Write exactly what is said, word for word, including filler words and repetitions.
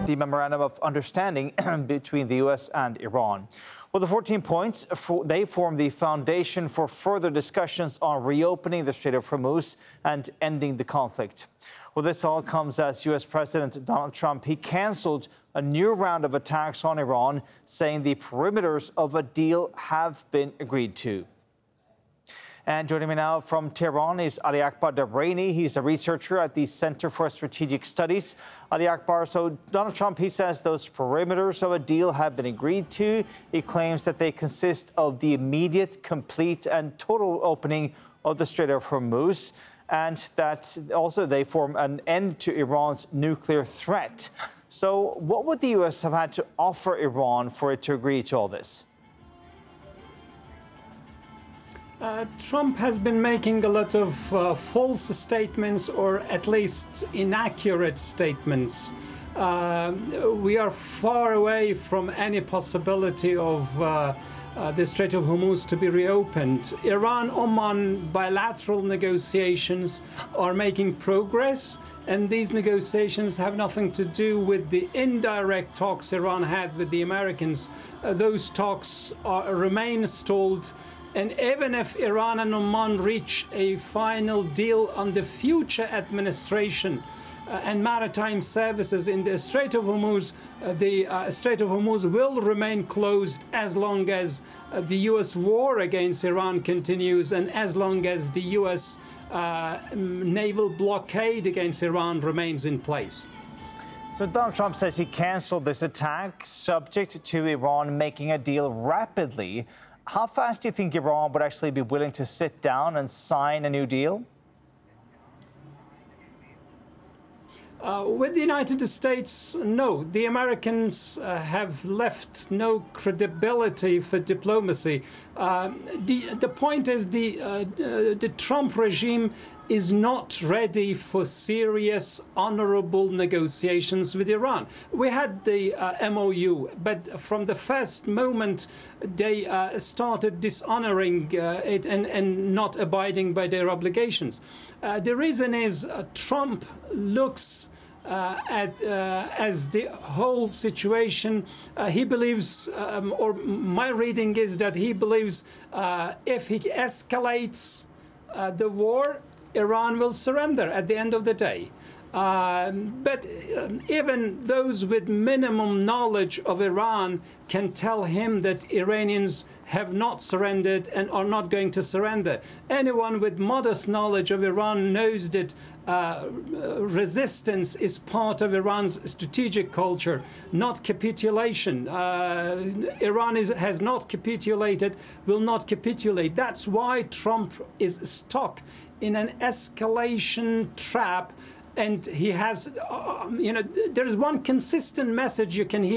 the memorandum of understanding between the U S and Iran. Well, the fourteen points, they form the foundation for further discussions on reopening the Strait of Hormuz and ending the conflict. Well, this all comes as U S President Donald Trump, he canceled a new round of attacks on Iran, saying the perimeters of a deal have been agreed to. And joining me now from Tehran is Ali Akbar Dabraini. He's a researcher at the Center for Strategic Studies. Ali Akbar, so Donald Trump, he says those perimeters of a deal have been agreed to. He claims that they consist of the immediate, complete and total opening of the Strait of Hormuz, and that also they form an end to Iran's nuclear threat. So what would the U S have had to offer Iran for it to agree to all this? Uh, Trump has been making a lot of uh, false statements, or at least inaccurate statements. Uh, we are far away from any possibility of uh, uh, the Strait of Hormuz to be reopened. Iran-Oman bilateral negotiations are making progress, and these negotiations have nothing to do with the indirect talks Iran had with the Americans. Uh, those talks are, remain stalled. And even if Iran and Oman reach a final deal on the future administration uh, and maritime services in the Strait of Hormuz, uh, the uh, Strait of Hormuz will remain closed as long as uh, the U S war against Iran continues, and as long as the U S uh, naval blockade against Iran remains in place. So Donald Trump says he canceled this attack subject to Iran making a deal rapidly. How fast do you think Iran would actually be willing to sit down and sign a new deal? Uh, with the United States, no. The Americans uh, have left no credibility for diplomacy. Uh, the, the point is the, uh, uh, the Trump regime is not ready for serious, honorable negotiations with Iran. We had the uh, M O U, but from the first moment they uh, started dishonoring uh, it and, and not abiding by their obligations. Uh, the reason is uh, Trump looks Uh, at uh, as the whole situation, uh, he believes, um, or my reading is that he believes uh, if he escalates uh, the war, Iran will surrender at the end of the day. Uh, but uh, even those with minimum knowledge of Iran can tell him that Iranians have not surrendered and are not going to surrender. Anyone with modest knowledge of Iran knows that uh, resistance is part of Iran's strategic culture, not capitulation. Uh, Iran is, has not capitulated, will not capitulate. That's why Trump is stuck in an escalation trap. And he has, uh, you know, there is one consistent message you can hear.